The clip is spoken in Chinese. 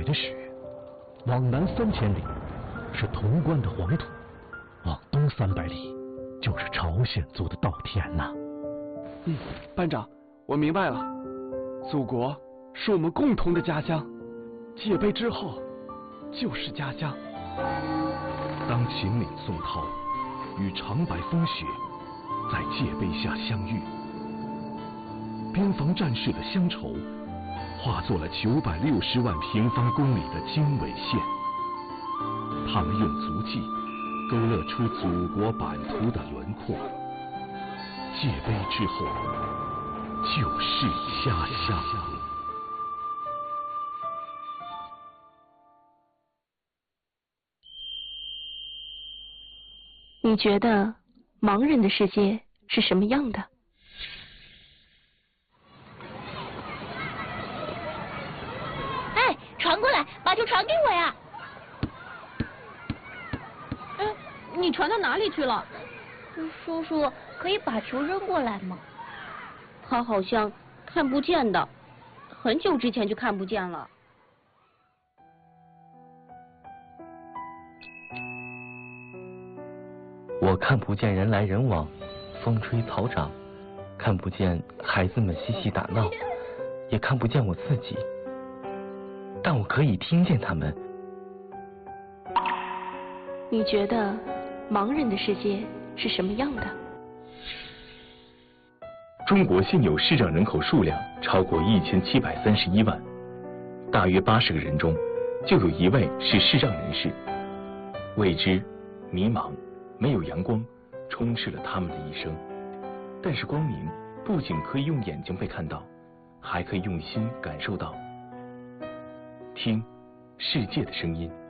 的雪，往南3000里是潼关的黄土，往东300里就是朝鲜族的稻田呐。 班长，我明白了，祖国是我们共同的家乡，戒备之后就是家乡。 当秦岭宋涛与长白风雪在戒备下相遇，边防战士的乡愁化作了960万平方公里的经纬线，他们用足迹勾勒出祖国版图的轮廓。戒备之后就是家乡。 你觉得盲人的世界是什么样的？ 哎，传过来，把球传给我呀！ 你传到哪里去了？ 叔叔，可以把球扔过来吗？ 他好像看不见的，很久之前就看不见了。 我看不见人来人往，风吹草长，看不见孩子们嬉戏打闹，也看不见我自己，但我可以听见他们。 你觉得盲人的世界是什么样的？ 中国现有视障人口数量超过1731万，大约80个人中就有1位是视障人士。未知、迷茫、没有阳光充斥了他们的一生，但是光明不仅可以用眼睛被看到，还可以用心感受到。听世界的声音。